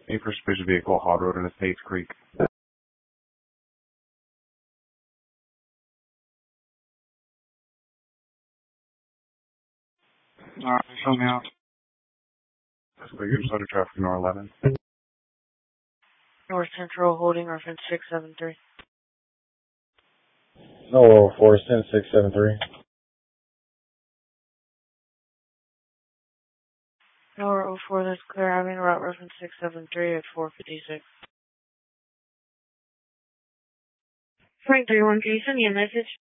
A for suspicious vehicle, Hard Road in Estates Creek. Alright, show me out. So you're just under traffic in R11. North Central holding reference 673. No, 410-673. Tower 04, that's clear. Having route reference 673 at 456. Frank 31, can you send me a message?